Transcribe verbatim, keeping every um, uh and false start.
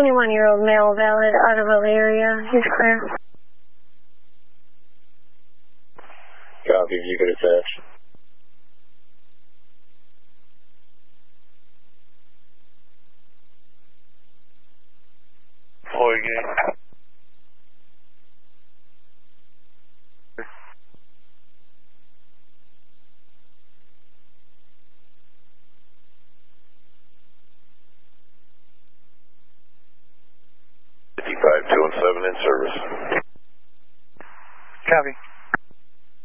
twenty-one-year-old male, valid, Otterville area. He's clear. Copy, you could attach. Boy game. fifty-five two one seven in service. Copy.